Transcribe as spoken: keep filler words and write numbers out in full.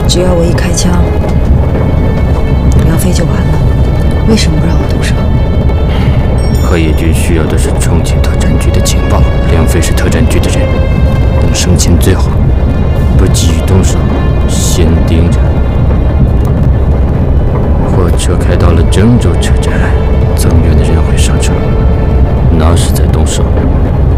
只要我一开枪，梁飞就完了。为什么不让我动手？ 河野局需要的是重庆特战局的情报，梁飞是特战局的人，等升迁最后，不急于动手，先盯着。火车开到了郑州车站，增援的人会上车，那时再动手。